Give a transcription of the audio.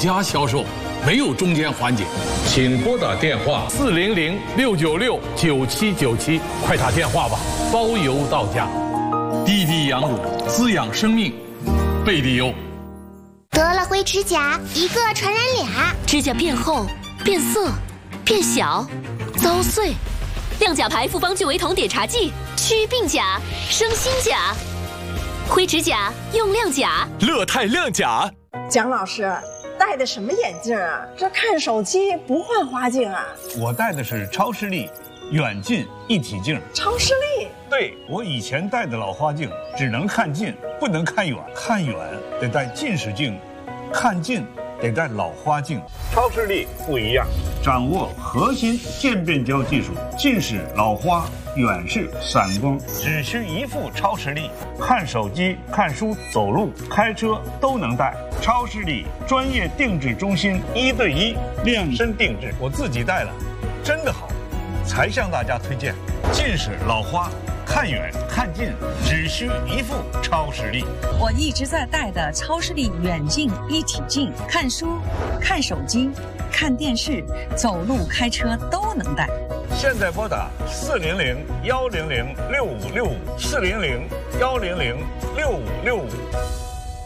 家销售，没有中间环节。请拨打电话400-696-9797，快打电话吧，包邮到家。滴滴羊乳，滋养生命，贝利优。 得了灰指甲，一个传染俩， 指甲变厚、变色、变小、遭碎。亮甲牌复方聚维酮碘茶剂，祛病甲，生新甲。灰指甲用亮甲， 乐泰亮甲。 蒋老师戴的什么眼镜啊？这看手机不换花镜啊？ 我戴的是超视力远近一体镜。 超视力？ 对，我以前戴的老花镜只能看近，不能看远，看远得戴近视镜，看近得戴老花镜。超视力不一样，掌握核心渐变焦技术，近视、老花、远视、散光，只需一副超视力，看手机、看书、走路、开车都能戴。超视力专业定制中心，1对1量身定制，我自己戴了，真的好，才向大家推荐。近视、老花，看远看近只需一副超视力。 我一直在戴的超视力远近一体镜，看书、看手机、看电视、走路、开车都能戴。 现在拨打400-100-6565，400-100-6565。